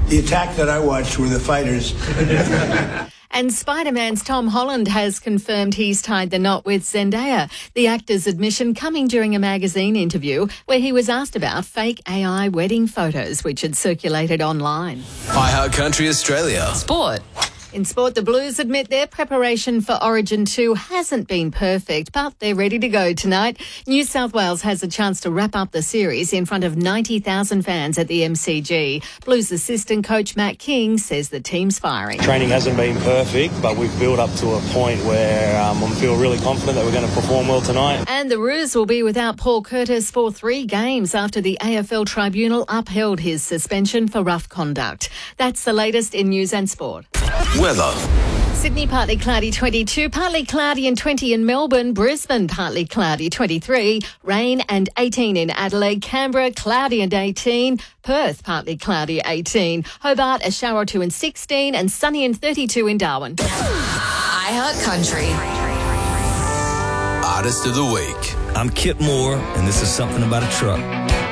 The attack that I watched were the fighters. And Spider-Man's Tom Holland has confirmed he's tied the knot with Zendaya. The actor's admission coming during a magazine interview where he was asked about fake AI wedding photos which had circulated online. iHeartCountry Australia. Sport. In sport, the Blues admit their preparation for Origin 2 hasn't been perfect, but they're ready to go tonight. New South Wales has a chance to wrap up the series in front of 90,000 fans at the MCG. Blues assistant coach Matt King says the team's firing. Training hasn't been perfect, but we've built up to a point where I feel really confident that we're going to perform well tonight. And the Roos will be without Paul Curtis for 3 games after the AFL Tribunal upheld his suspension for rough conduct. That's the latest in news and sport. Weather. Sydney partly cloudy 22, partly cloudy and 20 in Melbourne, Brisbane partly cloudy 23, rain and 18 in Adelaide, Canberra cloudy and 18, Perth partly cloudy 18, Hobart a shower or 2 and 16 and sunny and 32 in Darwin. iHeartCountry. Artist of the Week. I'm Kip Moore, and this is Something About a Truck.